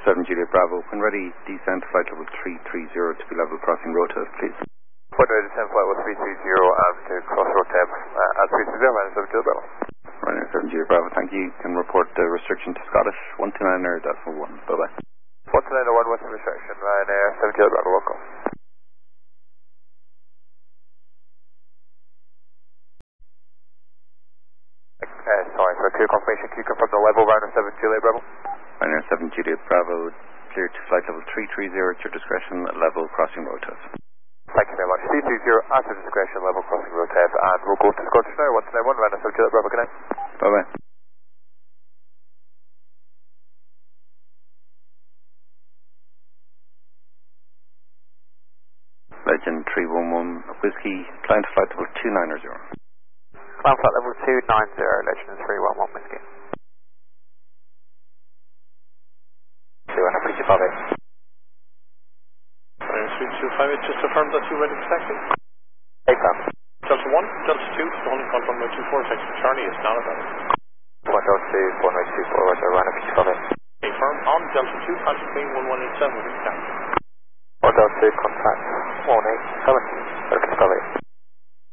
7 Juliet Bravo. When ready, descend to flight level 330 to be level crossing Rota, please. When ready, descend flight level 330 and to cross Rota at 330, minus 7 Juliet Bravo. Ryanair 7 Juliet Bravo, thank you. Can report the restriction to Scottish 129er.1. Bye-bye. 129er1 western restriction, Ryanair 7 Juliet Bravo, local. Sorry, for clear confirmation, can you confirm the level, Ryanair 7 Juliet Bravo? Ryanair 7 Juliet Bravo, clear to flight level 330 at your discretion, level crossing Rotas. Thank you very much. 330 at your discretion, level crossing Rotas, and we'll go to Scottish now, 129-1, Ryanair 7 Juliet Bravo, good night. Bye-bye. Legend 311 Whiskey, climb to flight level 290. Climb flight level 290, Legend 311 Whiskey. 200, please above it. 325, just affirm that you're ready for taxi. Affirm. Delta 1, Delta 2, holding confirm 124, taxi Charlie is not about it. 1 Delta 2, 124, Roger, Ryanair, please above it. Affirm, on Delta 2, contact me 1187 with the taxi. 1 Delta 2, contact 187, please above it.